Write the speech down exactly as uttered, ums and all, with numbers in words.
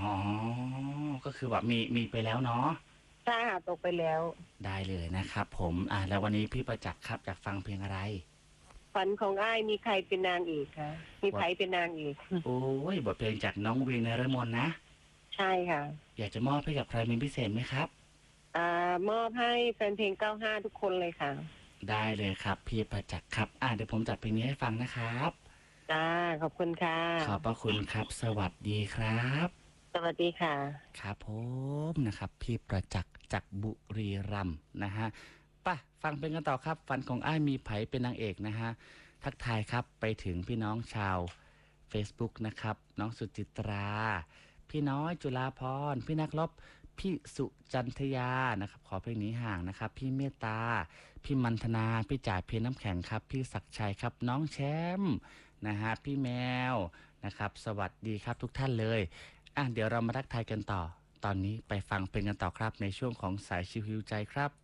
อ๋อก็คือแบบมีมีไปแล้วเนาะใช่ค่ะตกไปแล้วได้เลยนะครับผมอ่าแล้ววันนี้พี่ประจักษ์ครับอยากฟังเพลงอะไรฝันของอ้ายมีใครเป็นนางเอกคะมีบทไผเป็นนางเอกโอ้ยบทเพลงจากน้องวีนฤมลนะใช่ค่ะอยากจะมอบให้กับใครเป็นพิเศษไหมครับอ่ามอบให้แฟนเพลงเก้าห้าทุกคนเลยค่ะได้เลยครับพี่ประจักษ์ครับอ่าเดี๋ยวผมจัดเพลงนี้ให้ฟังนะครับจ้าขอบคุณค่ะขอบพระคุณครับสวัสดีครับสวัสดีค่ะครับผมนะครับพี่ประจักษ์จากบุรีรัมย์นะฮะป่ะฟังเพลงกันต่อครับฝันของอ้ายมีไผเป็นนางเอกนะฮะทักทายครับไปถึงพี่น้องชาว Facebook นะครับน้องสุจิตราพี่น้อยจุฬาพรพี่นักรบพี่สุจันทยานะครับขอเพลงนี้ห่างนะครับพี่เมตตาพี่มันธนาพี่จ่ายเพลน้ำแข็งครับพี่ศักดิ์ชัยครับน้องแชมป์นะฮะพี่แมวนะครับสวัสดีครับทุกท่านเลยอ่ะเดี๋ยวเรามาทักทายกันต่อตอนนี้ไปฟังเพลงกันต่อครับในช่วงของสายชิวฮิวใจครับ